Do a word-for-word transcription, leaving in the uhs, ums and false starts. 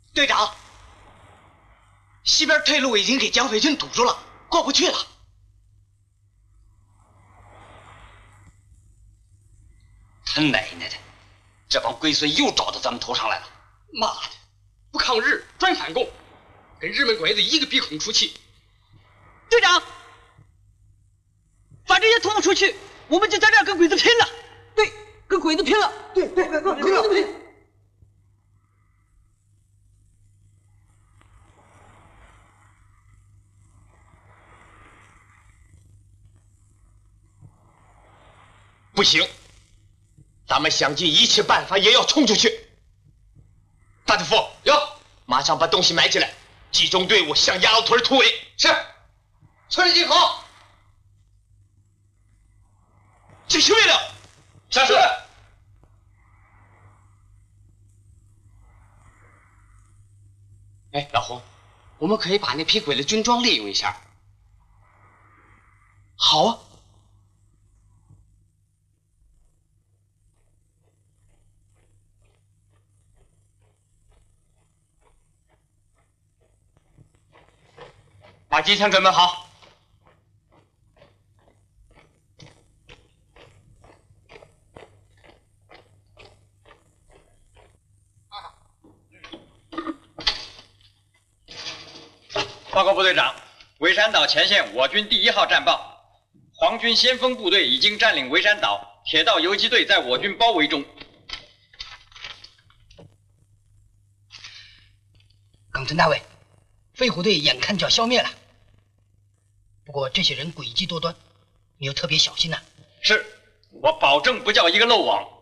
队长，西边退路已经给蒋匪军堵住了，过不去了。 他奶奶的，这帮龟孙又找到咱们头上来了！ 妈的，不抗日专反共，跟日本鬼子一个鼻孔出气。 队长，反正也拖不出去，我们就在这儿跟鬼子拼了。对，跟鬼子拼了。对对，跟跟鬼子拼。 不行，咱们想尽一切办法也要冲出去。大队副，哟，马上把东西埋起来，集中队伍向鸭子屯突围。是，村里集合。继续命令。是是。 哎，老胡，我们可以把那批鬼的军装利用一下。 好啊。 把机枪准备好。 报告部队长，围山岛前线我军第一号战报，皇军先锋部队已经占领围山岛，铁道游击队在我军包围中。 耿陈大尉，飞虎队眼看就要消灭了。 不过这些人诡计多端，你要特别小心呐、啊。 是，我保证不叫一个漏网。